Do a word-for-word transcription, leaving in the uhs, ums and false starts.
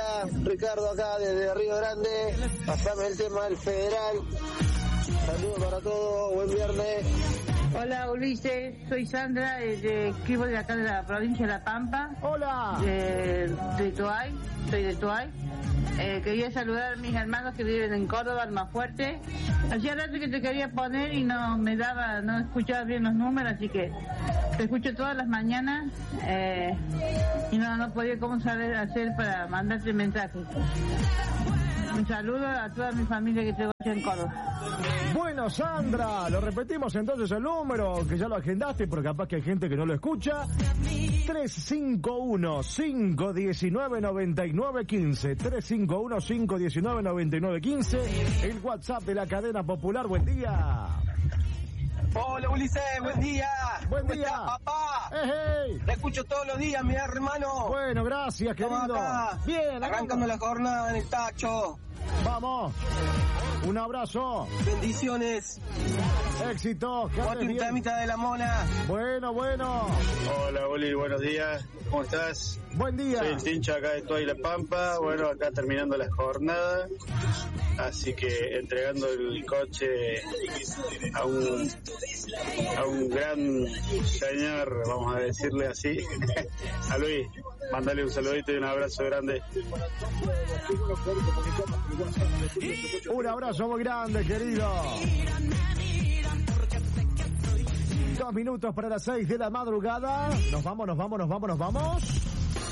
día, Ricardo acá desde Río Grande. Pasame el tema del federal. Saludos para todos, buen viernes. Hola Ulises, soy Sandra, de, escribo de acá de la provincia de La Pampa. Hola. De, de Toay, soy de Toay. Eh, quería saludar a mis hermanos que viven en Córdoba, Almafuerte. Hacía rato que te quería poner y no me daba, no escuchaba bien los números, así que te escucho todas las mañanas eh, y no, no podía cómo saber hacer para mandarte mensajes. Un saludo a toda mi familia que tengo allá en Córdoba. Bueno, Sandra, lo repetimos entonces el número, que ya lo agendaste, porque capaz que hay gente que no lo escucha. tres cinco uno, cinco uno nueve, nueve nueve uno cinco. tres cinco uno, cinco uno nueve, nueve nueve uno cinco. El WhatsApp de la cadena popular. Buen día. Hola Ulises, buen día. Buen ¿Cómo día, estás, papá? Hey, hey. Te escucho todos los días, mi hermano. Bueno, gracias, querido. Bien, arrancando la jornada en el tacho. Vamos. Un abrazo. Bendiciones. Éxito. Que andes bien. Temita de la mona. Bueno, bueno. Hola, Oli, buenos días. ¿Cómo estás? Buen día. Soy el Tincho acá de Toay La Pampa. Bueno, acá terminando la jornada. Así que entregando el coche a un a un gran señor, vamos a decirle así. A Luis, mándale un saludito y un abrazo grande. Un abrazo muy grande, querido. Dos minutos para las seis de la madrugada. Nos vamos, nos vamos, nos vamos, nos vamos.